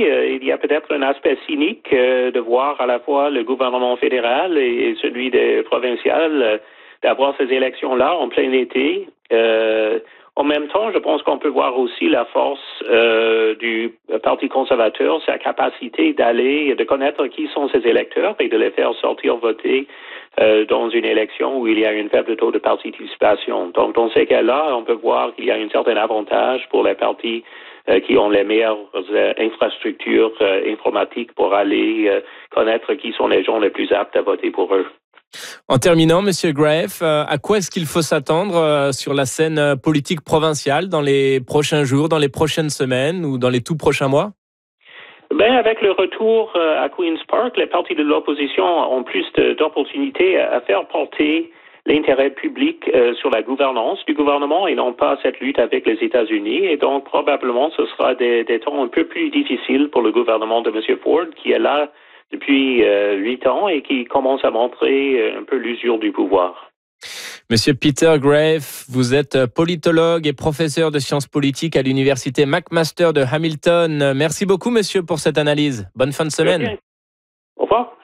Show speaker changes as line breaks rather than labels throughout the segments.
il y a peut-être un aspect cynique de voir à la fois le gouvernement fédéral et celui provincial d'avoir ces élections-là en plein été. En même temps, je pense qu'on peut voir aussi la force du Parti conservateur, sa capacité de connaître qui sont ses électeurs et de les faire sortir voter dans une élection où il y a un faible taux de participation. Donc, dans ces cas-là, on peut voir qu'il y a un certain avantage pour les partis qui ont les meilleures infrastructures informatiques pour aller connaître qui sont les gens les plus aptes à voter pour eux.
En terminant, Monsieur Graeff, à quoi est-ce qu'il faut s'attendre sur la scène politique provinciale dans les prochains jours, dans les prochaines semaines ou dans les tout prochains mois?
Avec le retour à Queen's Park, les partis de l'opposition ont plus d'opportunités à faire porter l'intérêt public sur la gouvernance du gouvernement et non pas cette lutte avec les États-Unis. Et donc, probablement, ce sera des temps un peu plus difficiles pour le gouvernement de M. Ford, qui est là depuis 8 ans et qui commence à montrer un peu l'usure du pouvoir.
Monsieur Peter Graeff, vous êtes politologue et professeur de sciences politiques à l'université McMaster de Hamilton. Merci beaucoup, monsieur, pour cette analyse. Bonne fin de semaine.
Au revoir.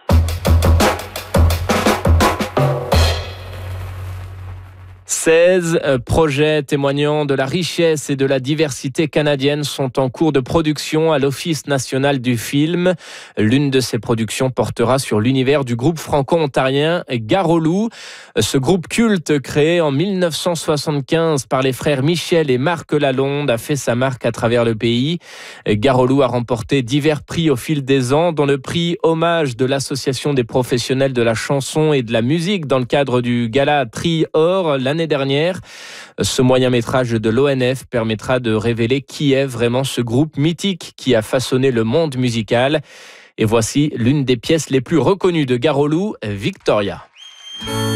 16 projets témoignant de la richesse et de la diversité canadienne sont en cours de production à l'Office national du film. L'une de ces productions portera sur l'univers du groupe franco-ontarien Garo-Loup. Ce groupe culte créé en 1975 par les frères Michel et Marc Lalonde a fait sa marque à travers le pays. Garo-Loup a remporté divers prix au fil des ans, dont le prix Hommage de l'Association des professionnels de la chanson et de la musique dans le cadre du gala Tri-Or l'année dernière. Ce moyen-métrage de l'ONF permettra de révéler qui est vraiment ce groupe mythique qui a façonné le monde musical. Et voici l'une des pièces les plus reconnues de Garo-Loup, Victoria.